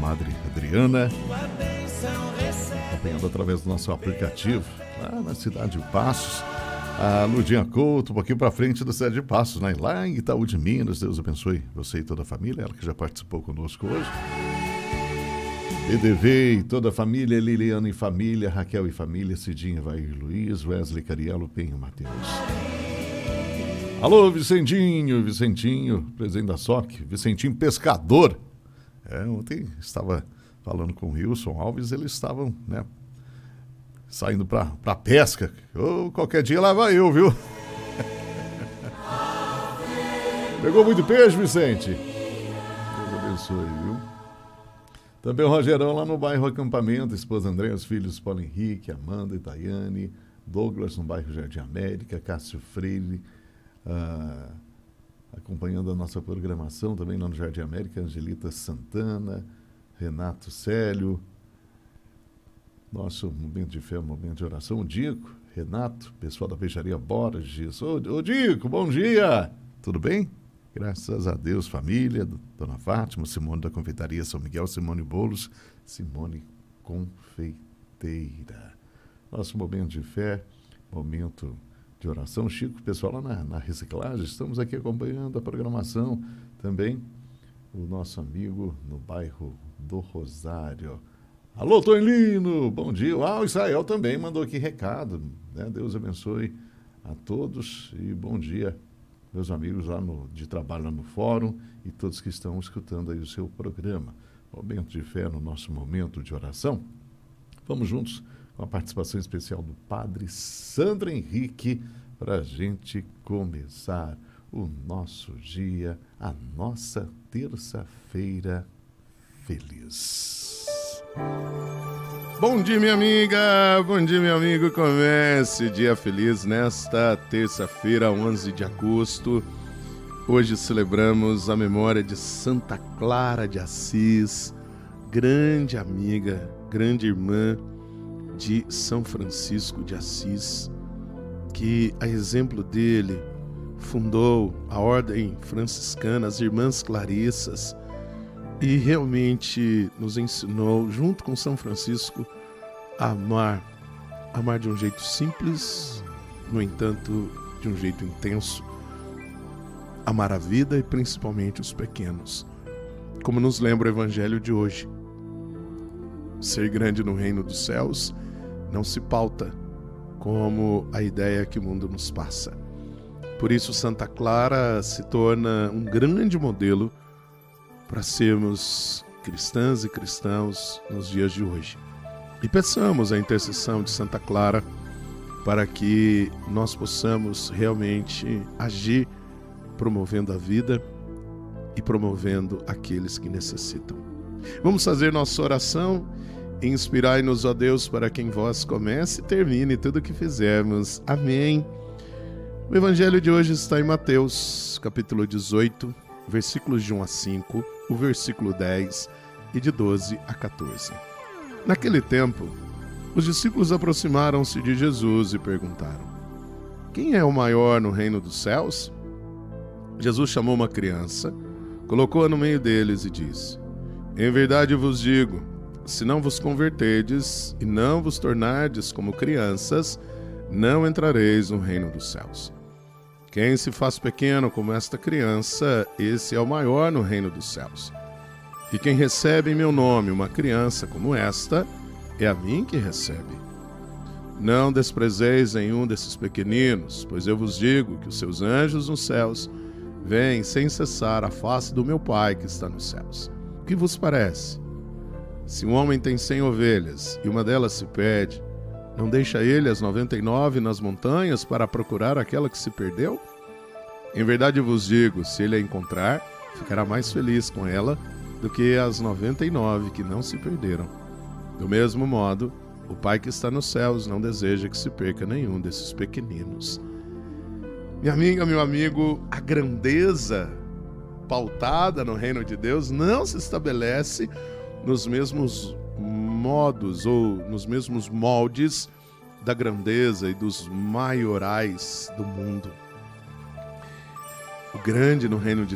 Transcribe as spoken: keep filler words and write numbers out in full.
comadre Adriana, acompanhando através do nosso aplicativo, lá na cidade de Passos. A Ludinha Couto, um pouquinho para frente da cidade de Passos, né? Lá em Itaú de Minas. Deus abençoe você e toda a família, ela que já participou conosco hoje. E D V e toda a família, Liliana e família, Raquel e família, Cidinha, Vair Luiz, Wesley, Carielo, Penho, Matheus. Alô, Vicentinho, Vicentinho, presidente da S O C, Vicentinho Pescador. É, ontem estava falando com o Wilson Alves, eles estavam, né, saindo para para pesca. Oh, qualquer dia lá vai eu, viu? Pegou muito peixe, Vicente? Deus abençoe, viu? Também o Rogerão lá no bairro Acampamento, esposa André, os filhos Paulo Henrique, Amanda e Tayane, Douglas no bairro Jardim América, Cássio Freire, ah, acompanhando a nossa programação também lá no Jardim América, Angelita Santana, Renato Célio, nosso momento de fé, momento de oração, o Dico, Renato, pessoal da Peixaria Borges. Ô, ô Dico, bom dia! Tudo bem? Graças a Deus, família, Dona Fátima, Simone da Confeitaria São Miguel, Simone Bolos, Simone Confeiteira. Nosso momento de fé, momento de oração. Chico, pessoal lá na, na reciclagem, estamos aqui acompanhando a programação. Também o nosso amigo no bairro do Rosário. Alô, Tonilino, bom dia. Ah, o Israel também mandou aqui recado, né? Deus abençoe a todos e bom dia, meus amigos lá no, de trabalho lá no fórum e todos que estão escutando aí o seu programa. Momento de fé no nosso momento de oração. Vamos juntos com a participação especial do Padre Sandro Henrique para a gente começar o nosso dia, a nossa terça-feira feliz. Bom dia, minha amiga, bom dia, meu amigo. Comece dia feliz nesta terça-feira, onze de agosto. Hoje celebramos a memória de Santa Clara de Assis, grande amiga, grande irmã de São Francisco de Assis, que, a exemplo dele, fundou a Ordem Franciscana, as Irmãs Clarissas, e realmente nos ensinou, junto com São Francisco, a amar, amar de um jeito simples, no entanto, de um jeito intenso, amar a vida e principalmente os pequenos. Como nos lembra o Evangelho de hoje, ser grande no reino dos céus não se pauta como a ideia que o mundo nos passa. Por isso, Santa Clara se torna um grande modelo para sermos cristãs e cristãos nos dias de hoje. E peçamos a intercessão de Santa Clara para que nós possamos realmente agir promovendo a vida e promovendo aqueles que necessitam. Vamos fazer nossa oração. Inspirai-nos, ó Deus, para que em vós comece e termine tudo o que fizermos. Amém. O Evangelho de hoje está em Mateus, capítulo dezoito, versículos de um a cinco, o versículo dez e de doze a quatorze. Naquele tempo, os discípulos aproximaram-se de Jesus e perguntaram: quem é o maior no reino dos céus? Jesus chamou uma criança, colocou-a no meio deles e disse: em verdade vos digo, se não vos converterdes e não vos tornardes como crianças, não entrareis no reino dos céus. Quem se faz pequeno como esta criança, esse é o maior no reino dos céus. E quem recebe em meu nome uma criança como esta, é a mim que recebe. Não desprezeis nenhum desses pequeninos, pois eu vos digo que os seus anjos nos céus veem sem cessar a face do meu Pai que está nos céus. O que vos parece? Se um homem tem cem ovelhas e uma delas se perde, não deixa ele as noventa e nove nas montanhas para procurar aquela que se perdeu? Em verdade vos digo, se ele a encontrar, ficará mais feliz com ela do que as noventa e nove que não se perderam. Do mesmo modo, o Pai que está nos céus não deseja que se perca nenhum desses pequeninos. Minha amiga, meu amigo, a grandeza pautada no reino de Deus não se estabelece nos mesmos modos ou nos mesmos moldes da grandeza e dos maiorais do mundo. O grande no reino de